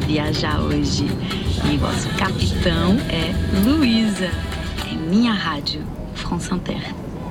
viajar hoje. E vosso capitão é Luísa. É minha rádio, France Inter.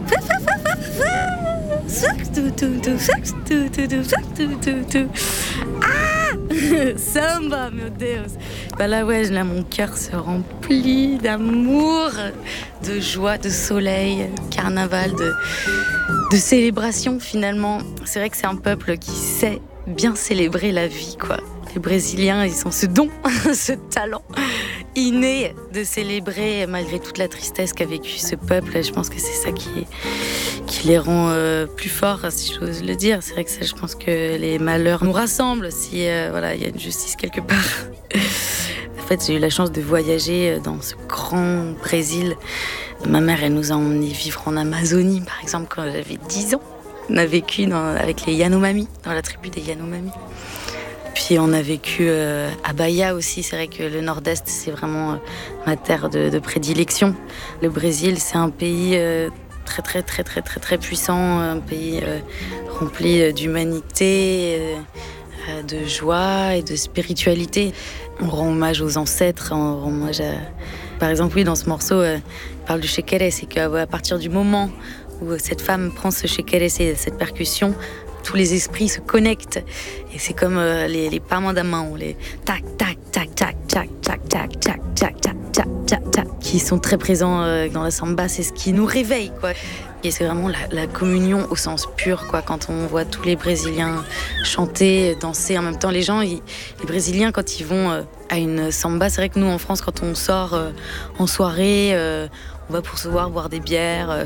Ah Samba, meu Deus. Bah là ouais, là mon cœur se remplit d'amour, de joie, de soleil, carnaval, de célébration finalement. C'est vrai que c'est un peuple qui sait bien célébrer la vie, quoi. Les Brésiliens, ils ont ce don, ce talent inné de célébrer malgré toute la tristesse qu'a vécu ce peuple. Je pense que c'est ça qui les rend plus forts, si j'ose le dire. C'est vrai que ça, je pense que les malheurs nous rassemblent si voilà, il y a une justice quelque part. En fait, j'ai eu la chance de voyager dans ce grand Brésil. Ma mère, elle nous a emmenés vivre en Amazonie, par exemple, quand j'avais 10 ans. On a vécu avec les Yanomami, dans la tribu des Yanomami. Puis on a vécu à Bahia aussi. C'est vrai que le Nord-Est, c'est vraiment ma terre de prédilection. Le Brésil, c'est un pays très puissant, un pays rempli d'humanité, de joie et de spiritualité. On rend hommage aux ancêtres, on rend hommage à... Par exemple, oui, dans ce morceau, on parle du chekere, c'est qu'à partir du moment où cette femme prend ce chekere, cette percussion, tous les esprits se connectent. Et c'est comme les pamandamans, les tac, tac, tac, tac, tac, tac, tac, tac, tac, tac, tac, tac, tac, qui sont très présents dans la samba. C'est ce qui nous réveille, quoi. Et c'est vraiment la communion au sens pur, quoi. Quand on voit tous les Brésiliens chanter, danser en même temps, les Brésiliens, quand ils vont à une samba, c'est vrai que nous, en France, quand on sort en soirée, on va pour se voir boire des bières,